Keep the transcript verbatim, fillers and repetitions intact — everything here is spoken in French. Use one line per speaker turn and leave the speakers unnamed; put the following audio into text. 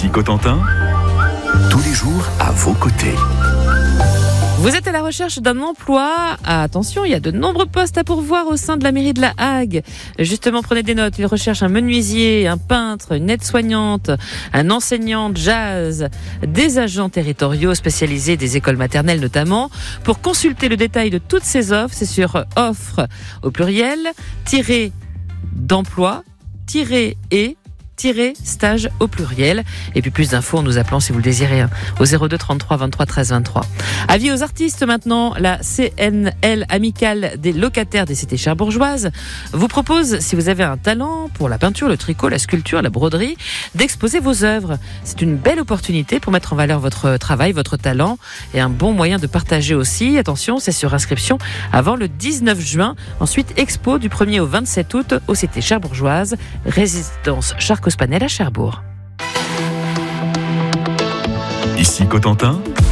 Ici Cotentin, tous les jours à vos côtés.
Vous êtes à la recherche d'un emploi. Ah, attention, il y a de nombreux postes à pourvoir au sein de la mairie de La Hague. Justement, prenez des notes. Ils recherchent un menuisier, un peintre, une aide-soignante, un enseignant de jazz, des agents territoriaux spécialisés des écoles maternelles notamment. Pour consulter le détail de toutes ces offres, c'est sur offre au pluriel, tiré d'emploi, tiré et Tirer stage au pluriel. Et puis plus d'infos en nous appelant si vous le désirez hein, au zéro deux trente-trois vingt-trois treize vingt-trois. Avis aux artistes maintenant, la C N L amicale des locataires des cités cherbourgeoises vous propose, si vous avez un talent pour la peinture, le tricot, la sculpture, la broderie, d'exposer vos œuvres. C'est une belle opportunité pour mettre en valeur votre travail, votre talent et un bon moyen de partager aussi. Attention, c'est sur inscription avant le dix-neuf juin. Ensuite, expo du premier au vingt-sept août aux cités cherbourgeoises, résidence Charcos-Panel à Cherbourg.
Ici Cotentin,